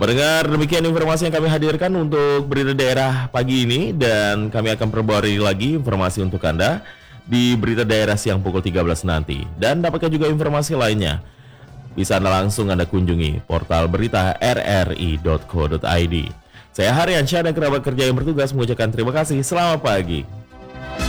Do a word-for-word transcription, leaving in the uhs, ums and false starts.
Mendengar demikian informasi yang kami hadirkan untuk berita daerah pagi ini, dan kami akan perbarui lagi informasi untuk Anda di berita daerah siang pukul tiga belas nanti. Dan dapatkan juga informasi lainnya, bisa Anda langsung Anda kunjungi portal berita r r i dot co dot i d. Saya Haryansyah dan kerabat kerja yang bertugas mengucapkan terima kasih. Selamat pagi.